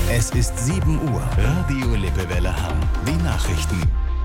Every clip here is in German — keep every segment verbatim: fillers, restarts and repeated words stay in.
Es ist sieben Uhr. Radio Lippewelle Hamm. Die Nachrichten.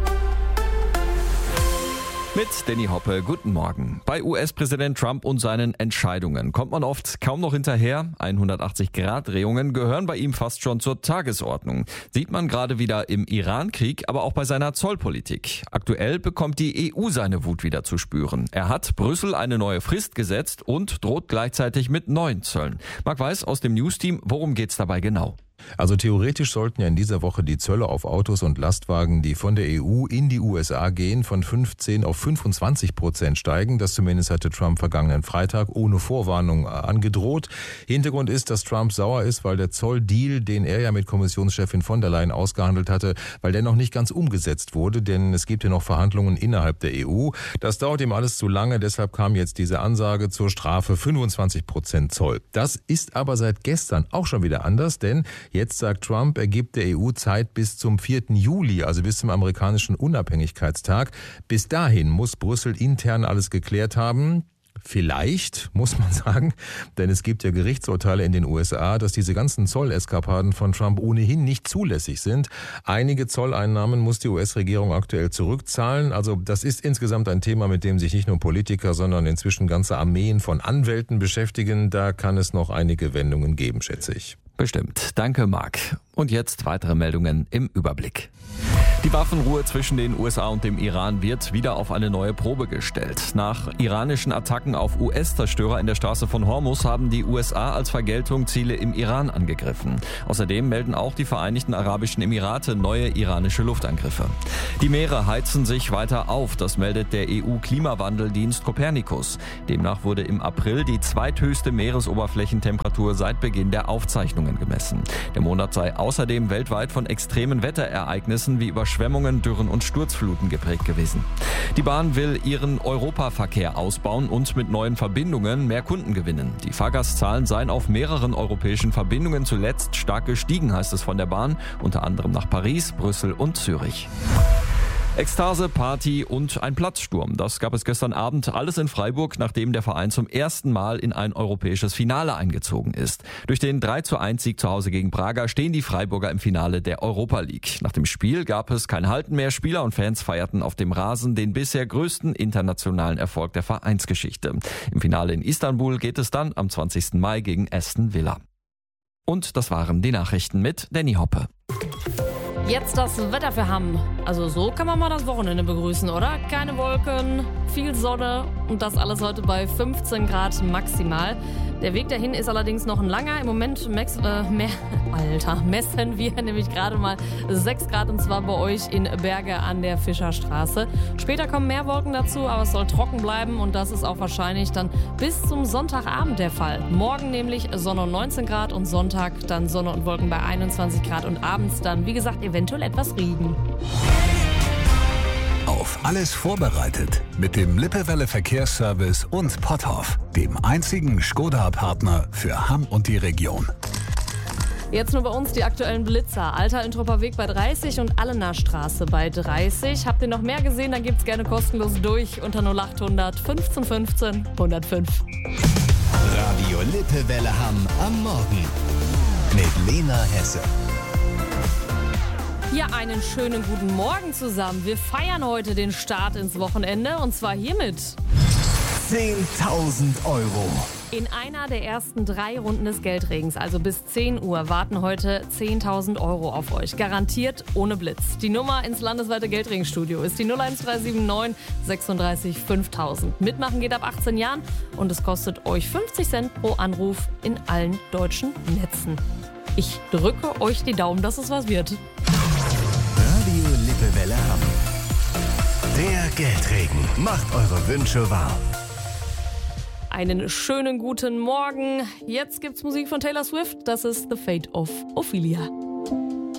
Mit Danny Hoppe, guten Morgen. Bei U S-Präsident Trump und seinen Entscheidungen kommt man oft kaum noch hinterher. hundertachtzig-Grad-Drehungen gehören bei ihm fast schon zur Tagesordnung. Sieht man gerade wieder im Iran-Krieg, aber auch bei seiner Zollpolitik. Aktuell bekommt die E U seine Wut wieder zu spüren. Er hat Brüssel eine neue Frist gesetzt und droht gleichzeitig mit neuen Zöllen. Marc Weiß aus dem News-Team, worum geht's dabei genau? Also theoretisch sollten ja in dieser Woche die Zölle auf Autos und Lastwagen, die von der E U in die U S A gehen, von fünfzehn auf fünfundzwanzig Prozent steigen. Das zumindest hatte Trump vergangenen Freitag ohne Vorwarnung angedroht. Hintergrund ist, dass Trump sauer ist, weil der Zolldeal, den er ja mit Kommissionschefin von der Leyen ausgehandelt hatte, weil der noch nicht ganz umgesetzt wurde, denn es gibt ja noch Verhandlungen innerhalb der E U. Das dauert ihm alles zu lange, deshalb kam jetzt diese Ansage zur Strafe fünfundzwanzig Prozent Zoll. Das ist aber seit gestern auch schon wieder anders, denn jetzt sagt Trump, er gibt der E U Zeit bis zum vierten Juli, also bis zum amerikanischen Unabhängigkeitstag. Bis dahin muss Brüssel intern alles geklärt haben. Vielleicht, muss man sagen, denn es gibt ja Gerichtsurteile in den U S A, dass diese ganzen Zolleskapaden von Trump ohnehin nicht zulässig sind. Einige Zolleinnahmen muss die U S-Regierung aktuell zurückzahlen. Also das ist insgesamt ein Thema, mit dem sich nicht nur Politiker, sondern inzwischen ganze Armeen von Anwälten beschäftigen. Da kann es noch einige Wendungen geben, schätze ich. Bestimmt. Danke, Marc. Und jetzt weitere Meldungen im Überblick. Die Waffenruhe zwischen den U S A und dem Iran wird wieder auf eine neue Probe gestellt. Nach iranischen Attacken auf U S-Zerstörer in der Straße von Hormuz haben die U S A als Vergeltung Ziele im Iran angegriffen. Außerdem melden auch die Vereinigten Arabischen Emirate neue iranische Luftangriffe. Die Meere heizen sich weiter auf, das meldet der E U-Klimawandeldienst Copernicus. Demnach wurde im April die zweithöchste Meeresoberflächentemperatur seit Beginn der Aufzeichnungen gemessen. Der Monat sei außerdem weltweit von extremen Wetterereignissen wie Überschwemmungen, Dürren und Sturzfluten geprägt gewesen. Die Bahn will ihren Europaverkehr ausbauen und mit neuen Verbindungen mehr Kunden gewinnen. Die Fahrgastzahlen seien auf mehreren europäischen Verbindungen zuletzt stark gestiegen, heißt es von der Bahn, unter anderem nach Paris, Brüssel und Zürich. Ekstase, Party und ein Platzsturm. Das gab es gestern Abend alles in Freiburg, nachdem der Verein zum ersten Mal in ein europäisches Finale eingezogen ist. Durch den drei zu eins Sieg zu Hause gegen Braga stehen die Freiburger im Finale der Europa League. Nach dem Spiel gab es kein Halten mehr. Spieler und Fans feierten auf dem Rasen den bisher größten internationalen Erfolg der Vereinsgeschichte. Im Finale in Istanbul geht es dann am zwanzigsten Mai gegen Aston Villa. Und das waren die Nachrichten mit Danny Hoppe. Jetzt das Wetter für Hamm. Also so kann man mal das Wochenende begrüßen, oder? Keine Wolken, viel Sonne und das alles heute bei fünfzehn Grad maximal. Der Weg dahin ist allerdings noch ein langer. Im Moment max, äh, mehr, Alter, messen wir nämlich gerade mal sechs Grad und zwar bei euch in Berge an der Fischerstraße. Später kommen mehr Wolken dazu, aber es soll trocken bleiben und das ist auch wahrscheinlich dann bis zum Sonntagabend der Fall. Morgen nämlich Sonne und neunzehn Grad und Sonntag dann Sonne und Wolken bei einundzwanzig Grad und abends dann, wie gesagt, eventuell etwas Regen. Auf alles vorbereitet mit dem Lippewelle Verkehrsservice und Potthoff, dem einzigen Skoda-Partner für Hamm und die Region. Jetzt nur bei uns die aktuellen Blitzer. Alter Intrupper Weg bei dreißig und Allener Straße bei dreißig. Habt ihr noch mehr gesehen, dann gibt's gerne kostenlos durch unter null achthundert fünfzehn fünfzehn hundertfünf. Radio Lippewelle Hamm am Morgen mit Lena Hesse. Ja, einen schönen guten Morgen zusammen. Wir feiern heute den Start ins Wochenende und zwar hiermit zehntausend Euro. In einer der ersten drei Runden des Geldregens, also bis zehn Uhr, warten heute zehntausend Euro auf euch. Garantiert ohne Blitz. Die Nummer ins landesweite Geldregenstudio ist die null eins drei sieben neun sechsunddreißig fünftausend. Mitmachen geht ab achtzehn Jahren und es kostet euch fünfzig Cent pro Anruf in allen deutschen Netzen. Ich drücke euch die Daumen, dass es was wird. Radio Lippewelle Hamm. Der Geldregen macht eure Wünsche wahr. Einen schönen guten Morgen. Jetzt gibt's Musik von Taylor Swift. Das ist The Fate of Ophelia.